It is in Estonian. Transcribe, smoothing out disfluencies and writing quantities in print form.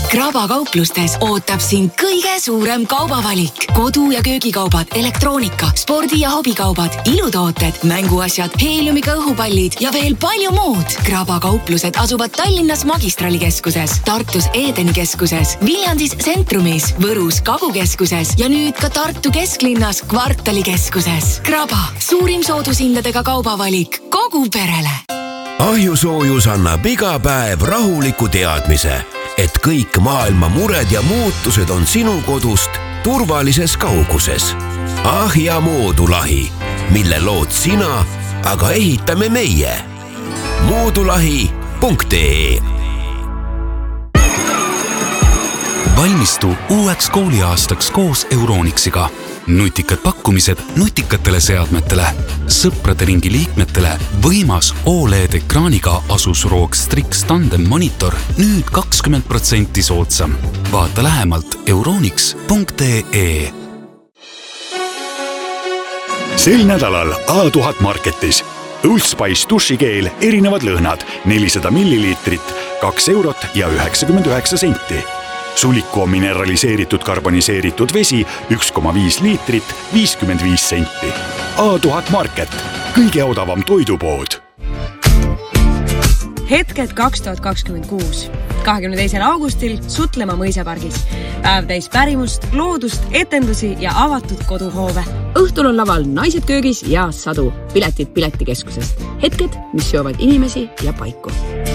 Kraba kauplustes ootab sind kõige suurem kaubavalik. Kodu- ja köögikaubad, elektroonika, spordi- ja hobikaubad, ilutooted, mänguasjad, heeliumiga õhupallid ja veel palju muud. Kraba kauplused asuvad Tallinnas Magistralikeskuses, Tartus Edeni keskuses, Viljandis Centrumis, Võrus Kagukeskuses ja nüüd ka Tartu kesklinnas Kvartalikeskuses. Kraba, suurim soodushindadega kaubavalik kogu perele. Ahjusoojus annab iga päev rahuliku teadmise, et kõik maailma mured ja muutused on sinu kodust turvalises kauguses. Ahja moodulahi, mille lood sina, aga ehitame meie. Moodulahi.ee. Valmistu uueks kooliaastaks koos Euronixiga. Nutikad pakkumised nutikatele seadmetele, sõprade ringi liikmetele võimas OLED-ekraaniga Asus ROG Strix Tandem monitor nüüd 20% soodsam. Vaata lähemalt euronix.ee. Sel nädalal A1000 Marketis Old Spice dušikeel erinevad lõhnad 400 milliliitrit, 2 eurot ja 99 senti. Suliku mineraliseeritud karboniseeritud vesi 1,5 liitrit 55 senti. A1000 Market, kõige odavam toidupood. Hetked 2026. 22. augustil Sutlemaa mõisapargis. Päev täis pärimust, loodust, etendusi ja avatud koduhoove. Õhtul on laval Naised köögis ja Sadu. Piletid Piletikeskusest. Hetked, mis seovad inimesi ja paiku.